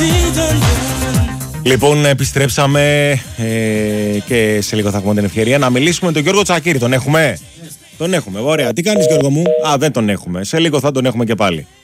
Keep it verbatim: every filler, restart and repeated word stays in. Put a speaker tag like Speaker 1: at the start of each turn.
Speaker 1: Λοιπόν, επιστρέψαμε ε, και σε λίγο θα έχουμε την ευκαιρία να μιλήσουμε με τον Γιώργο Τσακίρη. Τον έχουμε? Τον έχουμε, ωραία. Τι κάνεις, Γιώργο μου? Α, δεν τον έχουμε. Σε λίγο θα τον έχουμε και πάλι.